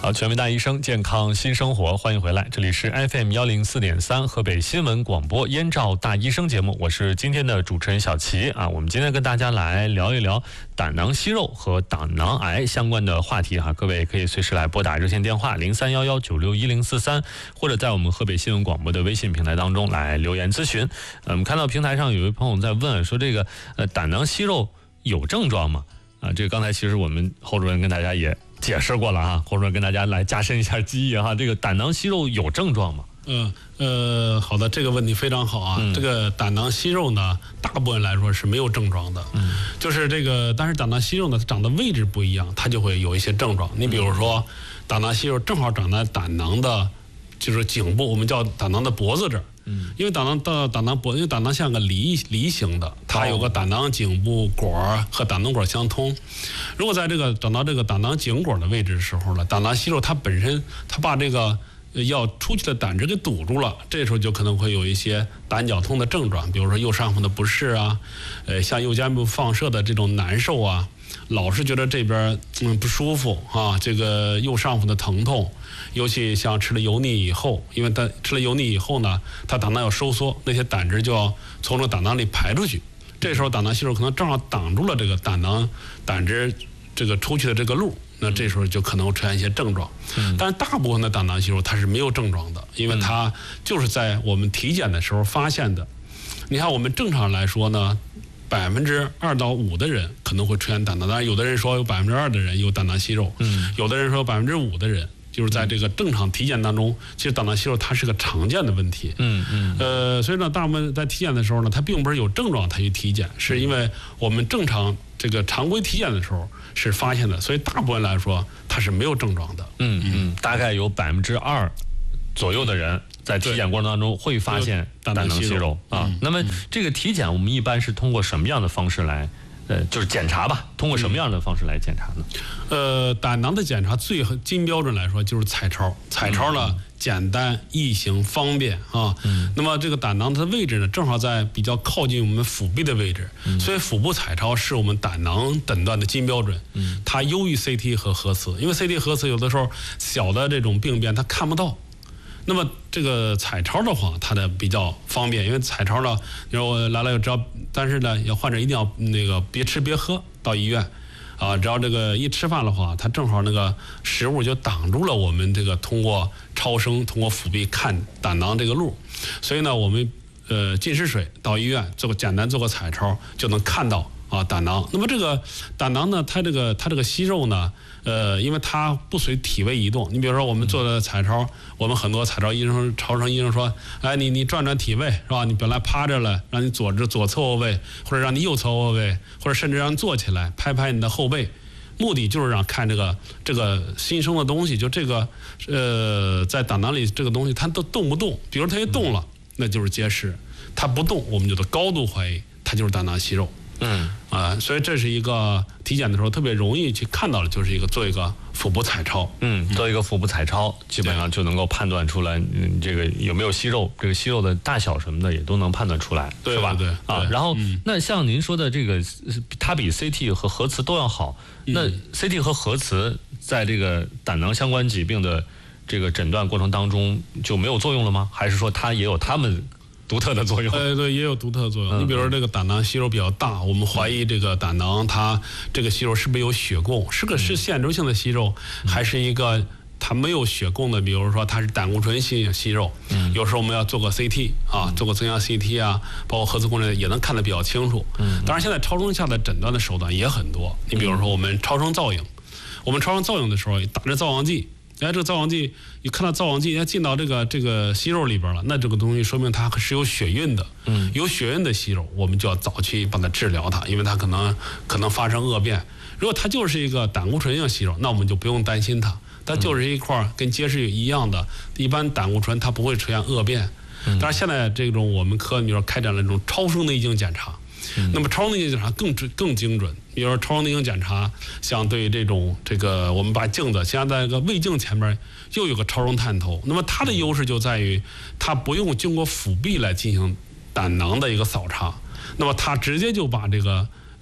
好，全民大医生，健康新生活，欢迎回来，这里是 FM104.3河北新闻广播燕赵大医生节目，我是今天的主持人小齐啊。我们今天跟大家来聊一聊胆囊息肉和胆囊癌相关的话题哈，各位可以随时来拨打热线电话0311961043，或者在我们河北新闻广播的微信平台当中来留言咨询。我们看到平台上有一位朋友在问说，这个胆囊息肉有症状吗？这个刚才其实我们侯主任跟大家也解释过了哈，侯主任跟大家来加深一下记忆哈，这个胆囊息肉有症状吗？ 好的，这个问题非常好啊。这个胆囊息肉呢，大部分来说是没有症状的，就是这个，但是胆囊息肉呢，它长的位置不一样，它就会有一些症状。你比如说，胆囊息肉正好长在胆囊的，就是颈部，我们叫胆囊的脖子这儿。因为胆囊像个梨形的，它有个胆囊颈部管和胆囊管相通。如果在这个长到这个胆囊颈管的位置的时候呢，胆囊息肉它本身它把这个要出去的胆汁给堵住了，这时候就可能会有一些胆绞痛的症状，比如说右上腹的不适啊，像右肩部放射的这种难受啊，老是觉得这边不舒服啊，这个右上腹的疼痛，尤其像吃了油腻以后，因为它吃了油腻以后呢，它胆囊要收缩，那些胆汁就要从这胆囊里排出去，这时候胆囊息肉可能正好挡住了这个胆汁这个出去的这个路，那这时候就可能出现一些症状。但是大部分的胆囊息肉它是没有症状的，因为它就是在我们体检的时候发现的。你看我们正常来说呢，2%到5%的人可能会出现胆囊，当然有的人说有2%的人有胆囊息肉，有的人说5%的人，就是在这个正常体检当中，其实胆囊息肉它是个常见的问题。所以呢，大部分在体检的时候呢，它并不是有症状才去体检，是因为我们正常这个常规体检的时候是发现的，所以大部分来说它是没有症状的。 大概有2%左右的人在体检过程当中会发现胆囊息肉啊。那么这个体检我们一般是通过什么样的方式来就是检查吧？通过什么样的方式来检查呢？ 胆囊的检查最金标准来说就是彩超。彩超呢，简单易行方便啊。那么这个胆囊的位置呢，正好在比较靠近我们腹壁的位置，所以腹部彩超是我们胆囊诊断的金标准。它优于 CT 和核磁，因为 CT 核磁有的时候小的这种病变它看不到。那么这个彩超的话，它的比较方便，因为彩超呢，你说我来了只要，但是呢，患者一定要那个别吃别喝到医院，只要这个一吃饭的话，它正好那个食物就挡住了我们这个通过超声通过腹壁看胆囊这个路，所以呢，我们进食水到医院简单做个彩超就能看到胆囊。那么这个胆囊呢，它这个息肉呢，因为它不随体位移动。你比如说我们做的彩超，我们很多彩超医生、超声医生说，哎，你转转体位是吧？你本来趴着了，让你左侧卧位，或者让你右侧卧位，或者甚至让你坐起来，拍拍你的后背，目的就是让看这个新生的东西，就这个在胆囊里这个东西它都动不动，比如它一动了，那就是结石；它不动，我们就得高度怀疑它就是胆囊息肉。所以这是一个体检的时候特别容易去看到的，就是做一个腹部彩超。 做一个腹部彩超，基本上就能够判断出来，这个有没有息肉，这个息肉的大小什么的也都能判断出来， 对是吧？ 对。 然后那像您说的这个，它比 CT 和核磁都要好。那 CT 和核磁在这个胆囊相关疾病的这个诊断过程当中就没有作用了吗？还是说它也有它们独特的作用？ 对，也有独特的作用。你比如说这个胆囊息肉比较大，我们怀疑这个胆囊它这个息肉是不是有血供，是腺轴性的息肉，还是一个它没有血供的，比如说它是胆固醇性息肉。有时候我们要做个 CT 做个增压 CT 包括核磁共振也能看得比较清楚。当然现在超声下的诊断的手段也很多。你比如说我们超声造影，的时候打着造影剂。这个造影剂，你看到造影剂要进到这个息肉里边了，那这个东西说明它是有血运的。有血运的息肉，我们就要早期帮它治疗它，因为它可能发生恶变。如果它就是一个胆固醇性息肉，那我们就不用担心它，它就是一块跟结石一样的，一般胆固醇它不会出现恶变。但是现在这种我们科，你说开展了这种超声内镜检查。那么超声内镜检查更精准，比如说超声内镜检查，像对这个我们把镜子现在在个胃镜前面又有个超声探头，那么它的优势就在于它不用经过腹壁来进行胆囊的一个扫查，那么它直接就把这个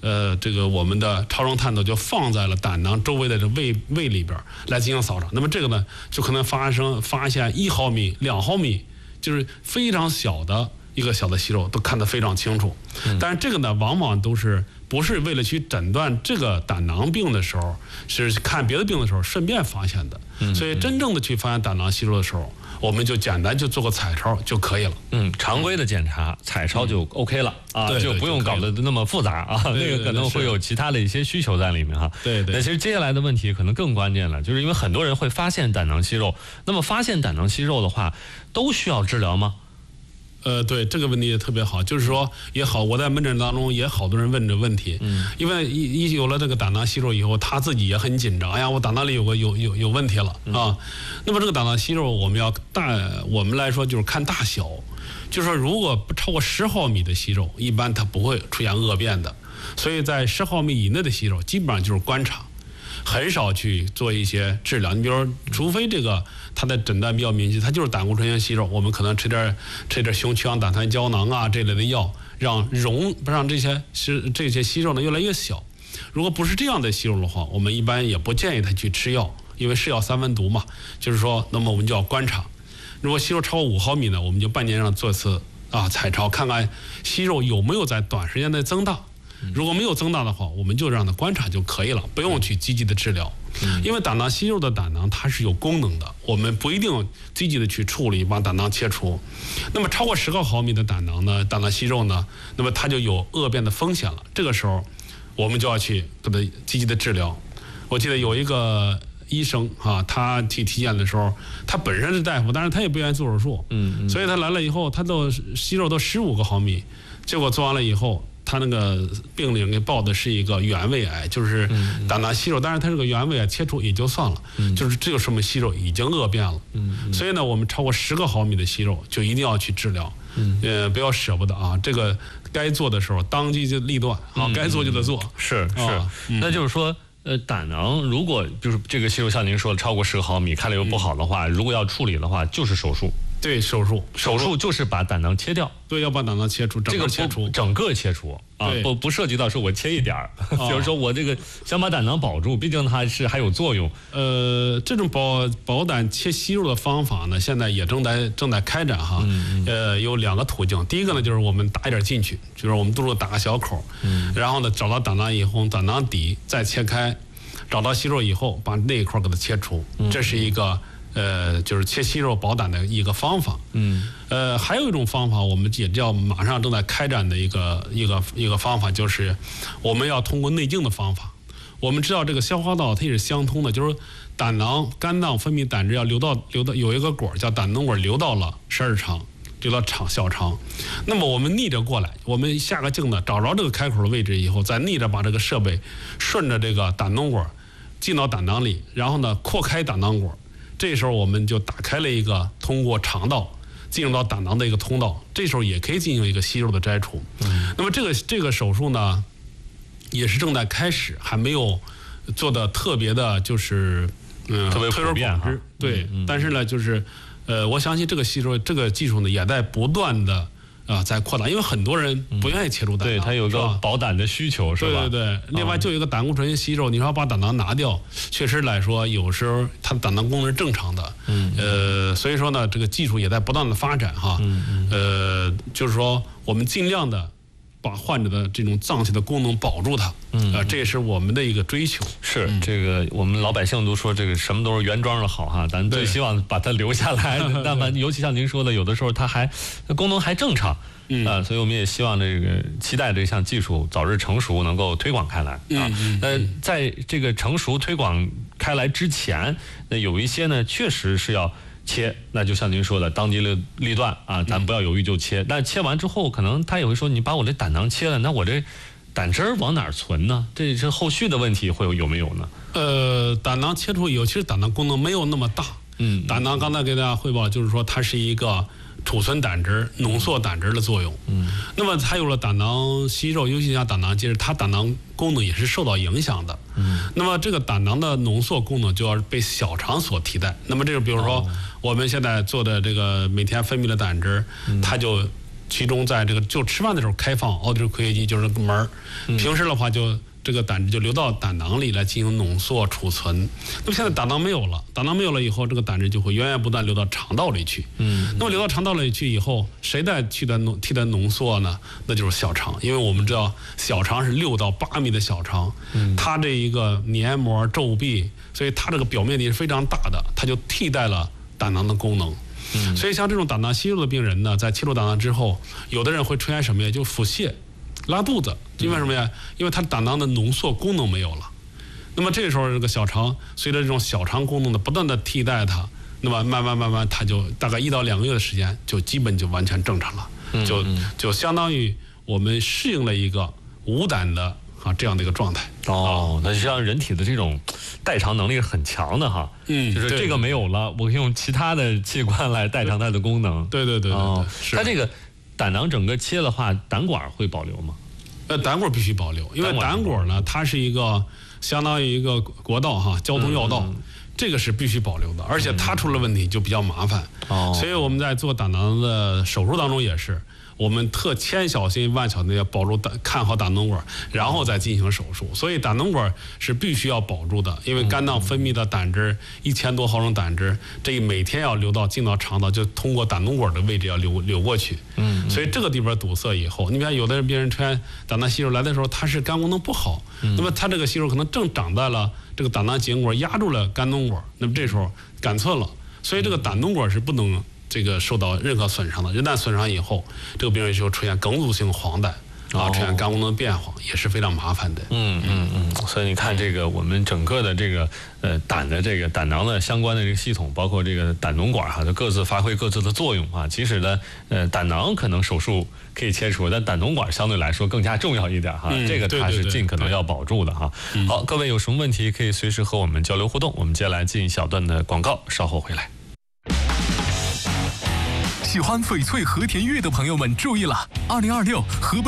这个我们的超声探头就放在了胆囊周围的这胃里边来进行扫查。那么这个呢，就可能发现1毫米、2毫米，就是非常小的一个小的息肉都看得非常清楚。但是这个呢，往往都是不是为了去诊断这个胆囊病的时候，是看别的病的时候顺便发现的。所以真正的去发现胆囊息肉的时候，我们就简单就做个彩超就可以了。 常规的检查彩超就 OK 了啊，就不用搞得那么复杂啊。那个可能会有其他的一些需求在里面哈。 对。 那其实接下来的问题可能更关键了，就是因为很多人会发现胆囊息肉，那么发现胆囊息肉的话，都需要治疗吗？ 对，这个问题也特别好，就是说也好，我在门诊当中也好多人问这问题，因为一有了这个胆囊息肉以后，他自己也很紧张，哎呀，我胆囊里有问题了啊。那么这个胆囊息肉我们来说就是看大小，就是说如果不超过10毫米的息肉，一般它不会出现恶变的，所以在10毫米以内的息肉，基本上就是观察。很少去做一些治疗，你比如说，除非这个它的诊断比较明确，它就是胆固醇性息肉，我们可能吃点雄曲氧胆酸胶囊啊这类的药，让这些息肉呢越来越小。如果不是这样的息肉的话，我们一般也不建议他去吃药，因为是药3分毒嘛，就是说，那么我们就要观察。如果息肉超过5毫米呢，我们就半年上做一次彩超，看看息肉有没有在短时间内增大。如果没有增大的话，我们就让它观察就可以了，不用去积极的治疗。因为胆囊息肉的胆囊它是有功能的，我们不一定积极的去处理把胆囊切除。那么超过10个毫米的胆囊息肉呢，那么它就有恶变的风险了。这个时候我们就要去给它积极的治疗。我记得有一个医生他去体检的时候，他本身是大夫，但是他也不愿意做手术，所以他来了以后，他息肉都15个毫米，结果做完了以后，他那个病历给报的是一个原位癌，就是胆囊息肉，但是他这个原位癌切除也就算了，就是这个说明息肉已经恶变了。所以呢，我们超过10个毫米的息肉就一定要去治疗，不要舍不得啊，这个该做的时候当机就立断，该做就得做。 是，那就是说。胆囊如果就是这个息肉像您说的超过10毫米，看了又不好的话，如果要处理的话，就是手术。 对，手术就是把胆囊切掉。 对，要把胆囊切除，整个切除啊， 不涉及到说我切一点儿，比如说我这个想把胆囊保住，毕竟它还有作用。 这种保胆切息肉的方法呢，现在也正在开展哈。有2个途径，第一个呢就是我们打一点进去，就是我们肚子打个小口，然后呢找到胆囊以后，胆囊底再切开，找到息肉以后把那一块给它切除，这是一个。就是切息肉保胆的一个方法。还有一种方法，我们也叫马上正在开展的一个方法，就是我们要通过内镜的方法。我们知道这个消化道它也是相通的，就是胆囊、肝脏分泌胆汁要流到有一个管叫胆囊管，流到了十二肠，流到小肠。那么我们逆着过来，我们下个镜子找着这个开口的位置以后，再逆着把这个设备顺着这个胆囊管进到胆囊里，然后呢扩开胆囊管。这时候我们就打开了一个通过肠道进入到胆囊的一个通道，这时候也可以进行一个息肉的摘除。那么这个手术呢，也是正在开始，还没有做的特别的，就是特别普遍哈。 对，但是呢，就是我相信这个息肉这个技术呢，也在不断的。在扩大，因为很多人不愿意切除胆囊， 对他有个保胆的需求，是吧？ 对。另外，就有一个胆固醇息肉，你说把胆囊拿掉，确实来说，有时候它的胆囊功能是正常的。所以说呢，这个技术也在不断的发展哈。就是说，我们尽量的把患者的这种脏器的功能保住它。这也是我们的一个追求。 是这个，我们老百姓都说这个什么都是原装的好哈，咱最希望把它留下来。那么，尤其像您说的，有的时候它功能还正常。所以我们也希望期待这项技术早日成熟，能够推广开来啊。在这个成熟推广开来之前，那有一些呢，确实是要切，那就像您说的，当机立断啊，咱不要犹豫就切。但切完之后，可能他也会说，你把我这胆囊切了，那我这胆汁儿往哪儿存呢？这是后续的问题有没有呢？ 胆囊切除以后，其实胆囊功能没有那么大。胆囊刚才给大家汇报，就是说它是一个储存胆汁、浓缩胆汁的作用。那么它有了胆囊息肉，尤其像胆囊结石，它胆囊功能也是受到影响的。那么这个胆囊的浓缩功能就要被小肠所替代。那么这个比如说我们现在做的这个每天分泌的胆汁，它就其中在这个就吃饭的时候开放奥地利括约肌，就是门儿，平时的话就这个胆汁就流到胆囊里来进行浓缩储存。那么现在胆囊没有了，胆囊没有了以后，这个胆汁就会源源不断流到肠道里去。那么流到肠道里去以后，谁在替代浓缩呢？那就是小肠，因为我们知道小肠是6到8米的小肠，它这一个黏膜皱壁，所以它这个表面积是非常大的，它就替代了胆囊的功能。所以像这种胆囊息肉的病人呢，在切除胆囊之后，有的人会出现什么呀？就腹泻、拉肚子，因为什么呀？因为它胆囊的浓缩功能没有了。那么这个时候，这个小肠随着这种小肠功能的不断的替代它，那么慢慢，它就大概1到2个月的时间，就基本就完全正常了，就相当于我们适应了一个无胆的这样的一个状态。 那实际上人体的这种代偿能力是很强的哈。就是这个没有了，我可以用其他的器官来代偿它的功能。 对。 它这个胆囊整个切的话，胆管会保留吗？ 胆管必须保留，因为胆管呢，它是一个相当于一个国道交通要道。这个是必须保留的，而且它出了问题就比较麻烦。所以我们在做胆囊的手术当中也是，我们千小心万小心要保住看好胆囊管，然后再进行手术。所以胆囊管是必须要保住的，因为肝脏分泌的胆汁1000多毫升胆汁，这每天要进到肠道，就通过胆囊管的位置要流过去。所以这个地方堵塞以后，你比方有的病人出现胆囊息肉来的时候，他是肝功能不好，那么他这个息肉可能正长在了这个胆囊结管，压住了肝脓管，那么这时候杆寸了，所以这个胆脓管是不能这个受到任何损伤的。一旦损伤以后，这个病人就出现梗阻性黄疸出现肝功能变化，也是非常麻烦的。 所以你看这个我们整个的这个胆囊的相关的这个系统，包括这个胆脓管就各自发挥各自的作用其实呢，胆囊可能手术可以切除，但胆脓管相对来说更加重要一点这个它是尽可能要保住的好，各位有什么问题可以随时和我们交流互动。我们接下来进一小段的广告，稍后回来。 喜欢翡翠和田玉的朋友们注意了，2026河北